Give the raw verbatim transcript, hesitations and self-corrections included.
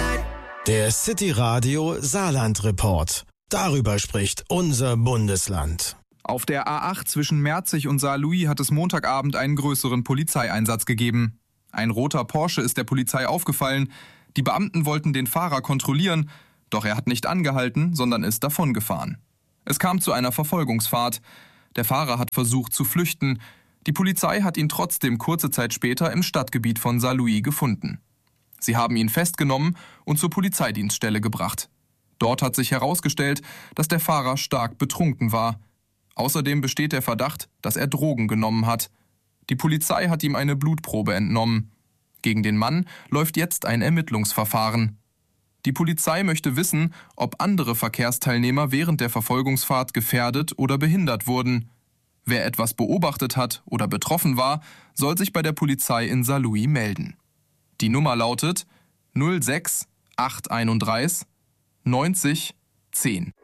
Der City Radio Saarland Report. Darüber spricht unser Bundesland. Auf der A acht zwischen Merzig und Saarlouis hat es Montagabend einen größeren Polizeieinsatz gegeben. Ein roter Porsche ist der Polizei aufgefallen. Die Beamten wollten den Fahrer kontrollieren, doch er hat nicht angehalten, sondern ist davongefahren. Es kam zu einer Verfolgungsfahrt. Der Fahrer hat versucht zu flüchten. Die Polizei hat ihn trotzdem kurze Zeit später im Stadtgebiet von Saarlouis gefunden. Sie haben ihn festgenommen und zur Polizeidienststelle gebracht. Dort hat sich herausgestellt, dass der Fahrer stark betrunken war. Außerdem besteht der Verdacht, dass er Drogen genommen hat. Die Polizei hat ihm eine Blutprobe entnommen. Gegen den Mann läuft jetzt ein Ermittlungsverfahren. Die Polizei möchte wissen, ob andere Verkehrsteilnehmer während der Verfolgungsfahrt gefährdet oder behindert wurden. Wer etwas beobachtet hat oder betroffen war, soll sich bei der Polizei in Saarlouis melden. Die Nummer lautet null sechs acht drei eins neunzig zehn.